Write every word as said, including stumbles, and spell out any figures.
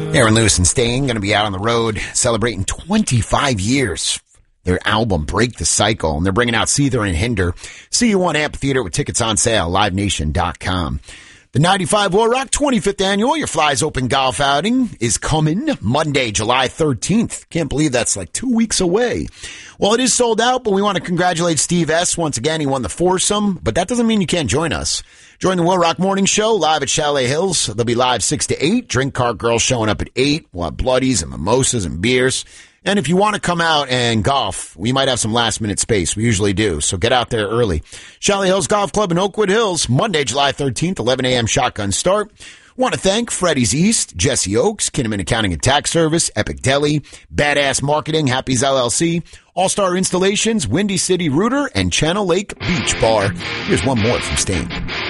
Aaron Lewis and Stain going to be out on the road celebrating twenty-five years. Their album, Break the Cycle, and they're bringing out Seether and Hinder. See you on Amphitheater with tickets on sale, live nation dot com. The ninety-five War Rock twenty-fifth Annual, your Flies Open golf outing, is coming Monday, July thirteenth. Can't believe that's like two weeks away. Well, it is sold out, but we want to congratulate Steve S. Once again, he won the foursome, but that doesn't mean you can't join us. Join the Will Rock Morning Show live at Chalet Hills. They'll be live six to eight. Drink Cart Girls showing up at eight. We'll have bloodies and mimosas and beers. And if you want to come out and golf, we might have some last-minute space. We usually do, so get out there early. Chalet Hills Golf Club in Oakwood Hills, Monday, July thirteenth, eleven a.m. shotgun start. Want to thank Freddy's East, Jesse Oaks, Kinnaman Accounting and Tax Service, Epic Deli, Badass Marketing, Happy's L L C, All-Star Installations, Windy City Rooter, and Channel Lake Beach Bar. Here's one more from Stain.